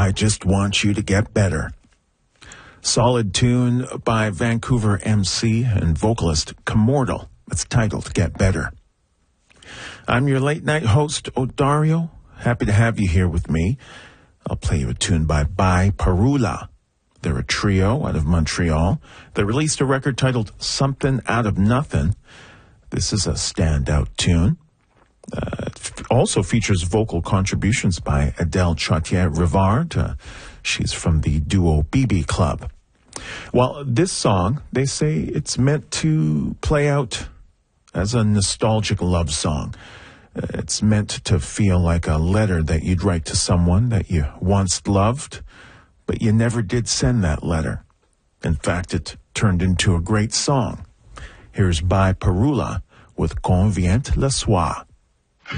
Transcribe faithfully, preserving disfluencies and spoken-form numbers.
I Just Want You to Get Better. Solid tune by Vancouver M C and vocalist Camordle. It's titled Get Better. I'm your late night host, Odario. Happy to have you here with me. I'll play you a tune by By Parula. They're a trio out of Montreal. They released a record titled Something Out of Nothing. This is a standout tune. Uh, it also features vocal contributions by Adele Chautier-Rivard. Uh, she's from the duo B B Club. Well, this song, they say it's meant to play out as a nostalgic love song. Uh, it's meant to feel like a letter that you'd write to someone that you once loved, but you never did send that letter. In fact, it turned into a great song. Here's By Parula with Quand vient le soir.